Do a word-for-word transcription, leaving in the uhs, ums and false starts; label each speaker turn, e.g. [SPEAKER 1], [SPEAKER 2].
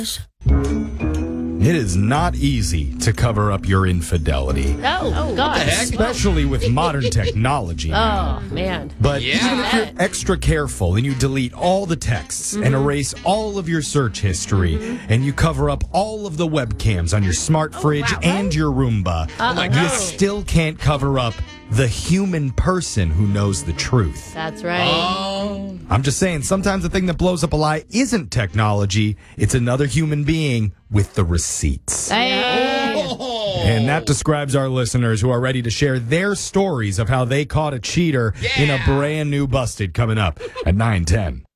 [SPEAKER 1] It is not easy to cover up your infidelity.
[SPEAKER 2] Oh, oh God.
[SPEAKER 1] Especially with modern technology.
[SPEAKER 2] Oh, man.
[SPEAKER 1] But
[SPEAKER 3] Yeah.
[SPEAKER 1] even if you're extra careful and you delete all the texts
[SPEAKER 2] Mm-hmm.
[SPEAKER 1] and erase all of your search history
[SPEAKER 2] Mm-hmm.
[SPEAKER 1] and you cover up all of the webcams on your smart fridge
[SPEAKER 2] wow.
[SPEAKER 1] and your Roomba,
[SPEAKER 3] Oh my
[SPEAKER 1] you
[SPEAKER 3] God.
[SPEAKER 1] still can't cover up the human person who knows the truth.
[SPEAKER 2] That's right.
[SPEAKER 3] Oh.
[SPEAKER 1] I'm just saying, sometimes the thing that blows up a lie isn't technology. It's another human being with the receipts.
[SPEAKER 2] Hey.
[SPEAKER 3] Oh.
[SPEAKER 1] And that describes our listeners who are ready to share their stories of how they caught a cheater in a
[SPEAKER 3] Yeah.
[SPEAKER 1] brand new Busted coming up at nine ten.